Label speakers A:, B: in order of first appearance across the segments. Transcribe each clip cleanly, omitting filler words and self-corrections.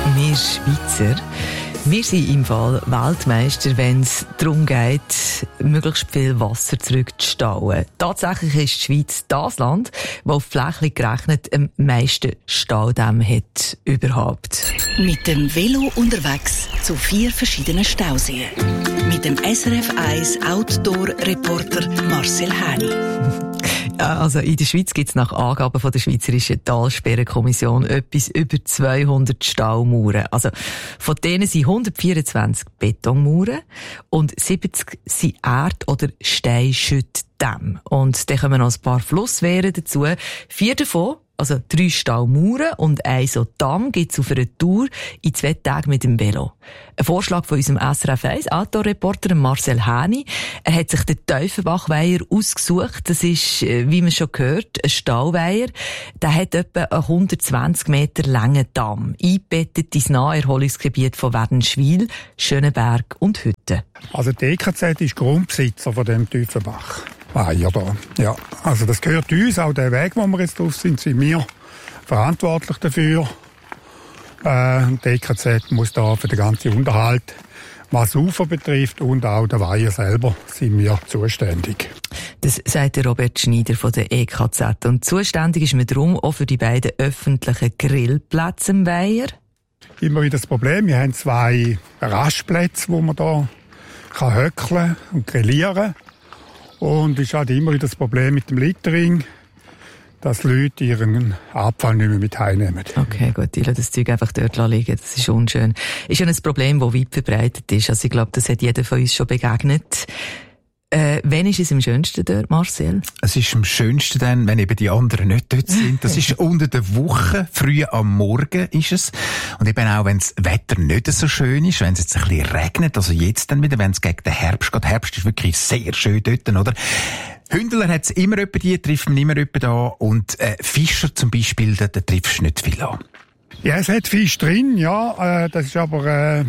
A: Wir Schweizer, wir sind im Fall Weltmeister, wenn es darum geht, möglichst viel Wasser zurückzustauen. Tatsächlich ist die Schweiz das Land, das auf Fläche gerechnet am meisten Staudämme hat überhaupt.
B: Mit dem Velo unterwegs zu 4 verschiedenen Stauseen. Mit dem SRF 1 Outdoor-Reporter Marcel Häni.
A: Also in der Schweiz gibt es nach Angaben von der Schweizerischen Talsperrenkommission etwas über 200 Staumauern. Also von denen sind 124 Betonmauern und 70 sind Erd- oder Steinschüttdämme. Und dann kommen noch ein paar Flusswehren dazu. 4 davon, also 3 Staumauern und ein so Damm, gibt es auf einer Tour in 2 Tagen mit dem Velo. Ein Vorschlag von unserem SRF 1 Outdoor-Reporter Marcel Häni. Er hat sich den Teufenbachweiher ausgesucht. Das ist, wie man schon gehört, ein Stauweiher. Der hat etwa einen 120 Meter langen Damm, eingebettet ins Naherholungsgebiet von Wädenswil, Schönenberg und Hütten.
C: Also die EKZ ist Grundbesitzer von dem Teufenbach. Ja, da. Ja, also das gehört uns, auch der Weg, wo wir jetzt drauf sind wir verantwortlich dafür. Die EKZ muss da für den ganzen Unterhalt, was Ufer betrifft und auch der Weiher selber, sind wir zuständig.
A: Das sagt der Robert Schneider von der EKZ. Und zuständig ist man darum auch für die beiden öffentlichen Grillplätze im Weiher.
C: Immer wieder das Problem, wir haben 2 Rastplätze, wo man da höckeln und grillieren kann. Und es ist halt immer wieder das Problem mit dem Littering, dass Leute ihren Abfall nicht mehr mit heimnehmen. Okay, gut, die lassen das Zeug einfach dort liegen, das ist unschön. Ist ja ein Problem, das weit verbreitet ist. Also ich glaube, das hat jeder von uns schon begegnet. Wann ist es am schönsten dort, Marcel?
D: Es ist am schönsten dann, wenn eben die anderen nicht dort sind. Das ist unter der Woche, früh am Morgen ist es. Und eben auch, wenn das Wetter nicht so schön ist, wenn es jetzt ein bisschen regnet, also jetzt dann wieder, wenn es gegen den Herbst geht. Herbst ist wirklich sehr schön dort, oder? Hündler hat es immer jemand, die trifft man immer jemand da. Und Fischer zum Beispiel, da triffst du nicht viel an.
C: Ja, es hat Fisch drin, ja. Das ist aber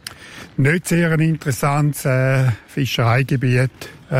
C: nicht sehr ein interessantes Fischereigebiet.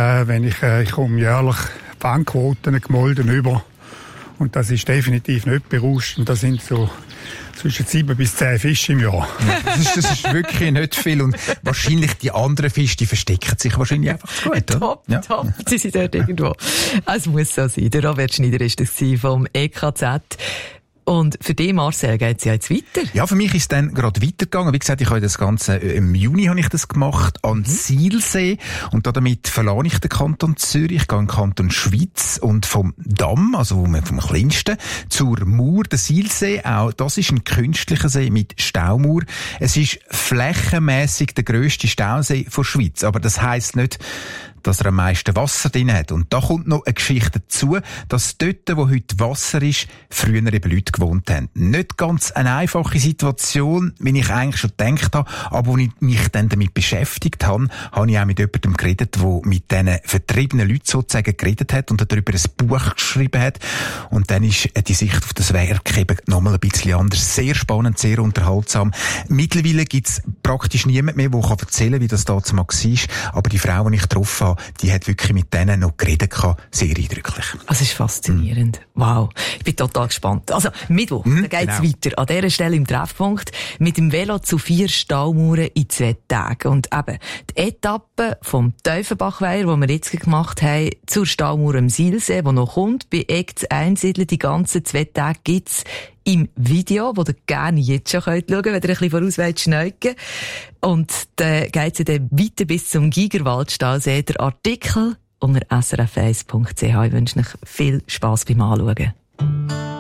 C: Ich komme jährlich Fangquoten gemolden über. Und das ist definitiv nicht berauschend. Das sind so zwischen 7 bis 10 Fische im Jahr.
D: Ja, das ist wirklich nicht viel. Und wahrscheinlich die anderen Fische, die verstecken sich wahrscheinlich einfach zu gut.
A: Top, ja. Top. Sie sind dort irgendwo. Es muss so sein. Der Robert Schneider ist das vom EKZ. Und für dich, Marcel, geht es ja jetzt weiter?
D: Ja, für mich ist es dann gerade weitergegangen. Wie gesagt, ich habe das Ganze, im Juni habe ich das gemacht, an Sihlsee. Und damit verlasse ich den Kanton Zürich, ich gehe in den Kanton Schwyz und vom Damm, also vom kleinsten, zur Mauer, der Sihlsee. Auch das ist ein künstlicher See mit Staumauer. Es ist flächenmässig der grösste Stausee der Schweiz. Aber das heisst nicht, dass er am meisten Wasser drin hat. Und da kommt noch eine Geschichte dazu, dass dort, wo heute Wasser ist, früher eben Leute gewohnt haben. Nicht ganz eine einfache Situation, wie ich eigentlich schon gedacht habe, aber als ich mich dann damit beschäftigt habe, habe ich auch mit jemandem geredet, der mit diesen vertriebenen Leuten sozusagen geredet hat und darüber ein Buch geschrieben hat. Und dann ist die Sicht auf das Werk eben nochmal ein bisschen anders. Sehr spannend, sehr unterhaltsam. Mittlerweile gibt es praktisch niemand mehr, der erzählen kann, wie das damals war. Aber die Frau, die ich getroffen habe, die hat wirklich mit denen noch geredet, sehr eindrücklich.
A: Das ist faszinierend. Wow. Ich bin total gespannt. Also, Mittwoch, da geht's weiter. An dieser Stelle im Treffpunkt mit dem Velo zu 4 Staumauern in 2 Tagen. Und eben, die Etappe vom Teufenbachweiher, die wir jetzt gemacht haben, zur Staumauer am Sihlsee, die noch kommt, bei Eck zu Einsiedeln, die ganzen 2 Tage gibt's im Video, wo ihr gerne jetzt schon schauen könnt, wenn ihr ein bisschen voraus wollt schneiden. Und dann geht's dann weiter bis zum Gigerwaldstausee. Der Artikel unter srf1.ch. Ich wünsche euch viel Spass beim Anschauen.